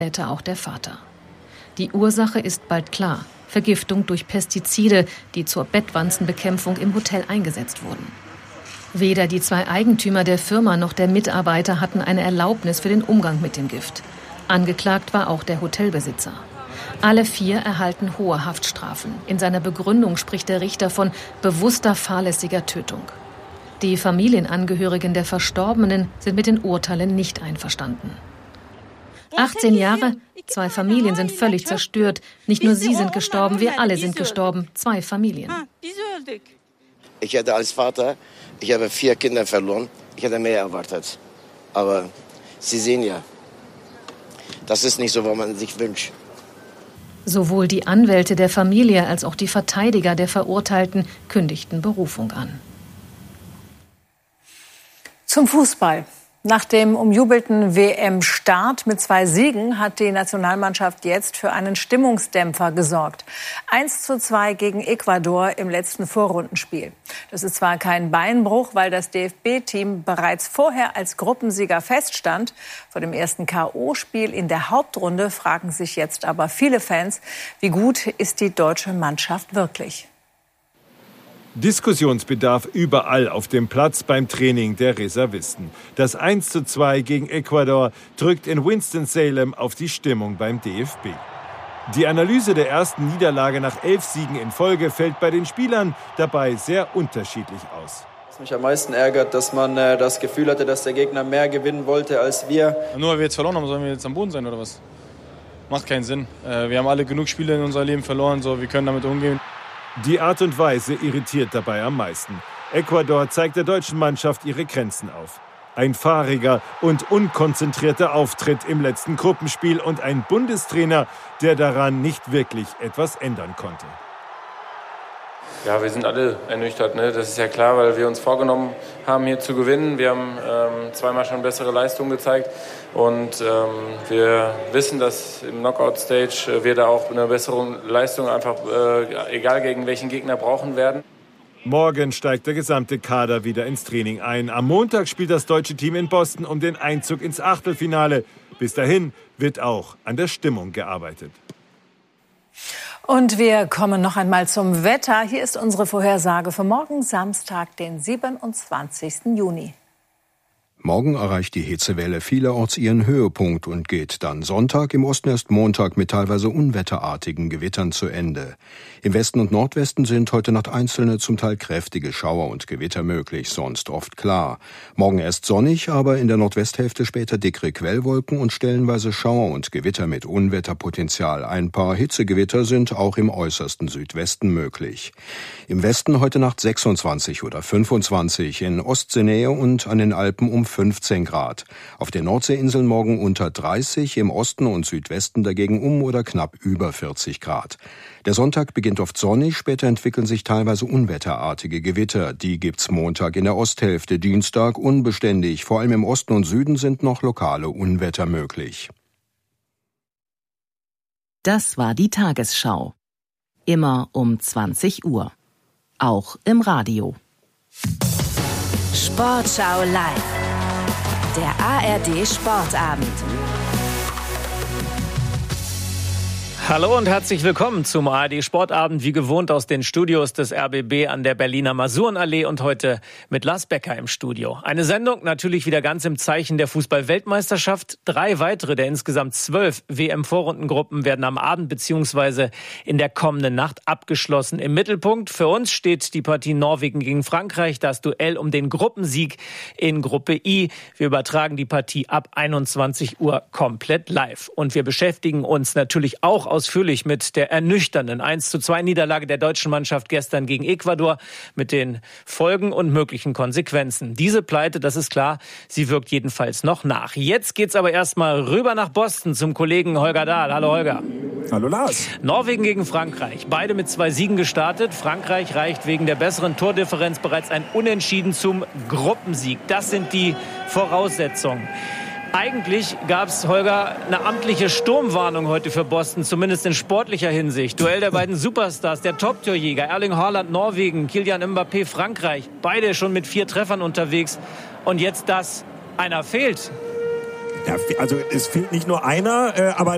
später auch der Vater. Die Ursache ist bald klar: Vergiftung durch Pestizide, die zur Bettwanzenbekämpfung im Hotel eingesetzt wurden. Weder die 2 Eigentümer der Firma noch der Mitarbeiter hatten eine Erlaubnis für den Umgang mit dem Gift. Angeklagt war auch der Hotelbesitzer. Alle 4 erhalten hohe Haftstrafen. In seiner Begründung spricht der Richter von bewusster fahrlässiger Tötung. Die Familienangehörigen der Verstorbenen sind mit den Urteilen nicht einverstanden. 18 Jahre, 2 Familien sind völlig zerstört. Nicht nur sie sind gestorben, wir alle sind gestorben. 2 Familien. Ich hätte als Vater, ich habe 4 Kinder verloren. Ich hätte mehr erwartet. Aber Sie sehen ja, das ist nicht so, was man sich wünscht. Sowohl die Anwälte der Familie als auch die Verteidiger der Verurteilten kündigten Berufung an. Zum Fußball. Nach dem umjubelten WM-Start mit 2 Siegen hat die Nationalmannschaft jetzt für einen Stimmungsdämpfer gesorgt. 1:2 gegen Ecuador im letzten Vorrundenspiel. Das ist zwar kein Beinbruch, weil das DFB-Team bereits vorher als Gruppensieger feststand. Vor dem ersten K.O.-Spiel in der Hauptrunde fragen sich jetzt aber viele Fans, wie gut ist die deutsche Mannschaft wirklich? Diskussionsbedarf überall auf dem Platz beim Training der Reservisten. Das 1:2 gegen Ecuador drückt in Winston-Salem auf die Stimmung beim DFB. Die Analyse der ersten Niederlage nach 11 Siegen in Folge fällt bei den Spielern dabei sehr unterschiedlich aus. Was mich am meisten ärgert, dass man das Gefühl hatte, dass der Gegner mehr gewinnen wollte als wir. Nur weil wir jetzt verloren haben, sollen wir jetzt am Boden sein oder was? Macht keinen Sinn. Wir haben alle genug Spiele in unserem Leben verloren, wir können damit umgehen. Die Art und Weise irritiert dabei am meisten. Ecuador zeigt der deutschen Mannschaft ihre Grenzen auf. Ein fahriger und unkonzentrierter Auftritt im letzten Gruppenspiel und ein Bundestrainer, der daran nicht wirklich etwas ändern konnte. Ja, wir sind alle ernüchtert, ne? Das ist ja klar, weil wir uns vorgenommen haben, hier zu gewinnen. Wir haben 2-mal schon bessere Leistungen gezeigt und wir wissen, dass im Knockout-Stage wir da auch eine bessere Leistung einfach, egal gegen welchen Gegner, brauchen werden. Morgen steigt der gesamte Kader wieder ins Training ein. Am Montag spielt das deutsche Team in Boston um den Einzug ins Achtelfinale. Bis dahin wird auch an der Stimmung gearbeitet. Und wir kommen noch einmal zum Wetter. Hier ist unsere Vorhersage für morgen Samstag, den 27. Juni. Morgen erreicht die Hitzewelle vielerorts ihren Höhepunkt und geht dann Sonntag, im Osten erst Montag mit teilweise unwetterartigen Gewittern zu Ende. Im Westen und Nordwesten sind heute Nacht einzelne, zum Teil kräftige Schauer und Gewitter möglich, sonst oft klar. Morgen erst sonnig, aber in der Nordwesthälfte später dickere Quellwolken und stellenweise Schauer und Gewitter mit Unwetterpotenzial. Ein paar Hitzegewitter sind auch im äußersten Südwesten möglich. Im Westen heute Nacht 26 oder 25, in Ostseenähe und an den Alpen um 15 Grad. Auf den Nordseeinseln morgen unter 30, im Osten und Südwesten dagegen um oder knapp über 40 Grad. Der Sonntag beginnt oft sonnig, später entwickeln sich teilweise unwetterartige Gewitter. Die gibt's Montag in der Osthälfte, Dienstag unbeständig. Vor allem im Osten und Süden sind noch lokale Unwetter möglich. Das war die Tagesschau. Immer um 20 Uhr. Auch im Radio. Sportschau live. Der ARD Sportabend. Hallo und herzlich willkommen zum ARD Sportabend, wie gewohnt aus den Studios des RBB an der Berliner Masurenallee und heute mit Lars Becker im Studio. Eine Sendung natürlich wieder ganz im Zeichen der Fußball-Weltmeisterschaft. 3 weitere der insgesamt 12 WM-Vorrundengruppen werden am Abend bzw. in der kommenden Nacht abgeschlossen. Im Mittelpunkt für uns steht die Partie Norwegen gegen Frankreich, das Duell um den Gruppensieg in Gruppe I. Wir übertragen die Partie ab 21 Uhr komplett live. Und wir beschäftigen uns natürlich auch ausführlich mit der ernüchternden 1:2 Niederlage der deutschen Mannschaft gestern gegen Ecuador, mit den Folgen und möglichen Konsequenzen. Diese Pleite, das ist klar, sie wirkt jedenfalls noch nach. Jetzt geht's aber erstmal rüber nach Boston zum Kollegen Holger Dahl. Hallo Holger. Hallo Lars. Norwegen gegen Frankreich. Beide mit 2 Siegen gestartet. Frankreich reicht wegen der besseren Tordifferenz bereits ein Unentschieden zum Gruppensieg. Das sind die Voraussetzungen. Eigentlich gab es, Holger, eine amtliche Sturmwarnung heute für Boston, zumindest in sportlicher Hinsicht. Duell der beiden Superstars, der Top-Torjäger Erling Haaland Norwegen, Kylian Mbappé Frankreich. Beide schon mit 4 Treffern unterwegs. Und jetzt das, einer fehlt. Ja, also es fehlt nicht nur einer, aber